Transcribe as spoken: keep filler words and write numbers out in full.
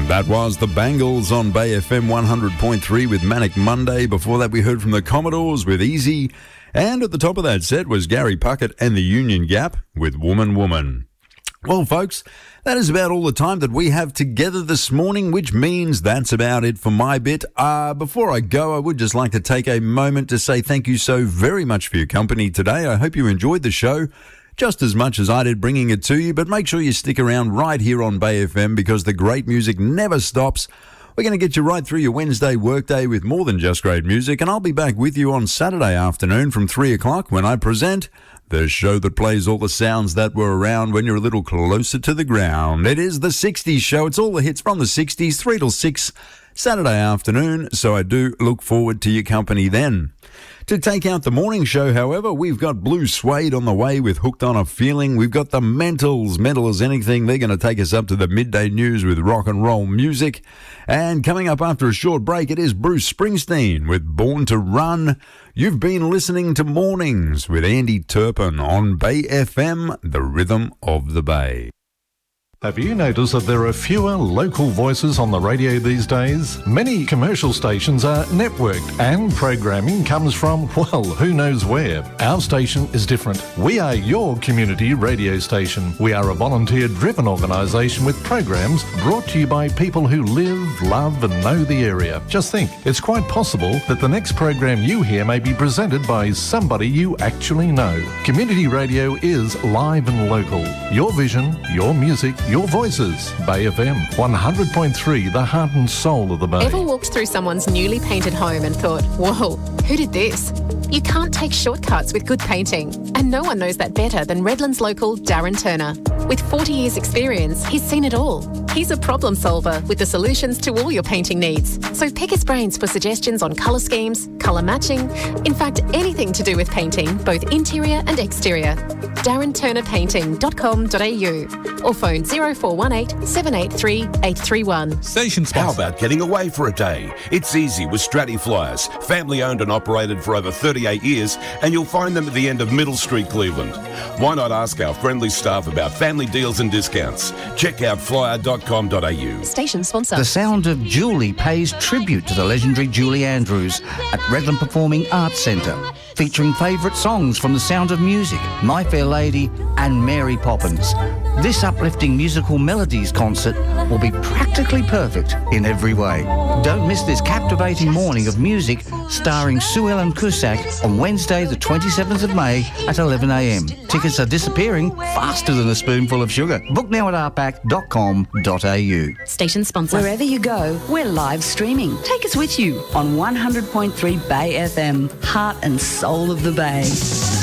That was the Bangles on Bay F M one hundred point three with Manic Monday. Before that, we heard from the Commodores with Easy. And at the top of that set was Gary Puckett and the Union Gap with Woman Woman. Well, folks, that is about all the time that we have together this morning, which means that's about it for my bit. Uh, before I go, I would just like to take a moment to say thank you so very much for your company today. I hope you enjoyed the show just as much as I did bringing it to you, but make sure you stick around right here on Bay F M because the great music never stops. We're going to get you right through your Wednesday workday with more than just great music, and I'll be back with you on Saturday afternoon from three o'clock when I present the show that plays all the sounds that were around when you're a little closer to the ground. It is the sixties show. It's all the hits from the sixties, three till six Saturday afternoon, so I do look forward to your company then. To take out the morning show, however, we've got Blue Suede on the way with Hooked on a Feeling. We've got the Mentals, Mental as Anything. They're going to take us up to the midday news with rock and roll music. And coming up after a short break, it is Bruce Springsteen with Born to Run. You've been listening to Mornings with Andy Turpin on Bay F M, the rhythm of the Bay. Have you noticed that there are fewer local voices on the radio these days? Many commercial stations are networked and programming comes from, well, who knows where. Our station is different. We are your community radio station. We are a volunteer-driven organisation with programs brought to you by people who live, love and know the area. Just think, it's quite possible that the next program you hear may be presented by somebody you actually know. Community radio is live and local. Your vision, your music, your voices. Bay F M, one hundred point three, the heart and soul of the Bay. Ever walked through someone's newly painted home and thought, whoa, who did this? You can't take shortcuts with good painting. And no one knows that better than Redlands local Darren Turner. With forty years experience, he's seen it all. He's a problem solver with the solutions to all your painting needs. So pick his brains for suggestions on colour schemes, colour matching, in fact, anything to do with painting, both interior and exterior. darren turner painting dot com dot a u or phone zero four one eight, seven eight three, eight three one. Station sponsor. How about getting away for a day? It's easy with Stratty Flyers. Family owned and operated for over thirty-eight years, and you'll find them at the end of Middle Street, Cleveland. Why not ask our friendly staff about family deals and discounts? Check out flyer dot com dot a u. Station sponsor. The Sound of Julie pays tribute to the legendary Julie Andrews at Redland Performing Arts Centre, featuring favourite songs from The Sound of Music, My Fair Lady and Mary Poppins. This uplifting musical melodies concert will be practically perfect in every way. Don't miss this captivating morning of music starring Sue Ellen Cusack on Wednesday the twenty-seventh of May at eleven a m. Tickets are disappearing faster than a spoonful of sugar. Book now at r pac dot com dot a u. Station sponsor. Wherever you go, we're live streaming. Take us with you on one hundred point three Bay F M, heart and soul of the Bay.